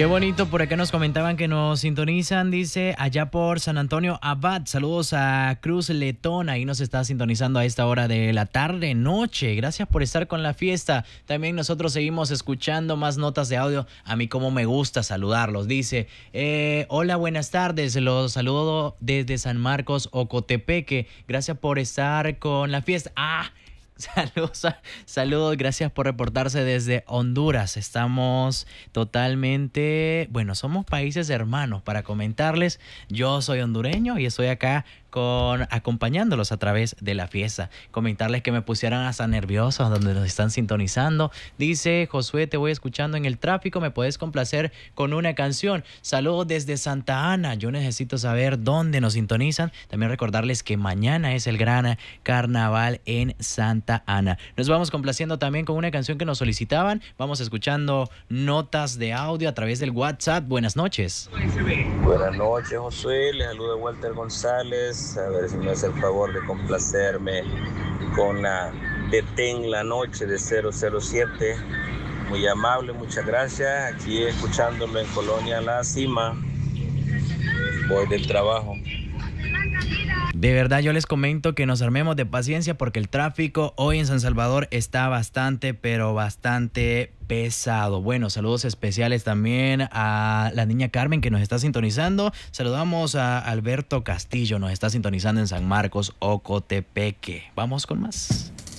Qué bonito, por acá nos comentaban que nos sintonizan, dice, allá por San Antonio Abad. Saludos a Cruz Letón, ahí nos está sintonizando a esta hora de la tarde, noche. Gracias por estar con la fiesta. También nosotros seguimos escuchando más notas de audio. A mí como me gusta saludarlos. Dice, hola, buenas tardes, los saludo desde San Marcos, Ocotepeque. Gracias por estar con la fiesta. Saludos, gracias por reportarse desde Honduras. Estamos totalmente, bueno, somos países hermanos. Para comentarles, yo soy hondureño y estoy acá acompañándolos a través de la fiesta. Comentarles que me pusieran hasta nerviosos donde nos están sintonizando. Dice Josué, te voy escuchando en el tráfico, me puedes complacer con una canción. Saludos desde Santa Ana. Yo necesito saber dónde nos sintonizan. También recordarles que mañana es el gran carnaval en Santa Ana. Nos vamos complaciendo también con una canción que nos solicitaban. Vamos escuchando notas de audio a través del WhatsApp. Buenas noches. Buenas noches, Josué. Les saluda Walter González. A ver si me hace el favor de complacerme con la Detén la Noche de 007. Muy amable, muchas gracias. Aquí escuchándolo en Colonia La Cima. Voy del trabajo. De verdad yo les comento que nos armemos de paciencia porque el tráfico hoy en San Salvador está bastante, pero bastante pesado. Bueno, saludos especiales también a la niña Carmen que nos está sintonizando. Saludamos a Alberto Castillo, nos está sintonizando en San Marcos, Ocotepeque. Vamos con más.